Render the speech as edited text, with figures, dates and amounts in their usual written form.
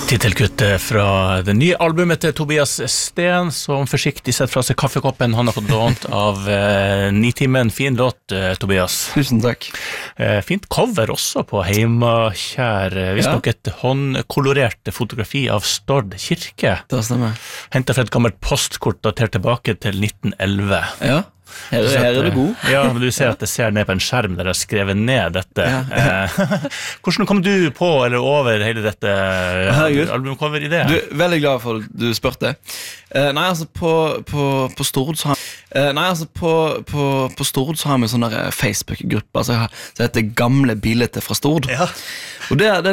Titelkuttet fra det nye albumet til Tobias Sten, som forsiktig setter fra seg kaffekoppen han har fått lånt av Nitimen. Fin låt, Tobias. Tusen takk. Fint cover også på Heimakjær. Visst nok et håndkolorert fotografi av Stord kirke. Det stemmer. Hentet fra et gammelt postkort datert tilbake til 1911. Ja. Her er det god. Ja, men du ser at det ser ned på en skjerm der jeg har skrevet ned dette. Hvordan kom du på eller over hele dette albumcover-ideen? Du, veldig glad for at du spørte. Nei, altså på Stord så har på Stord så har vi en sånn der Facebook-gruppe som heter Gamle Bilder fra Stord. Ja. Og det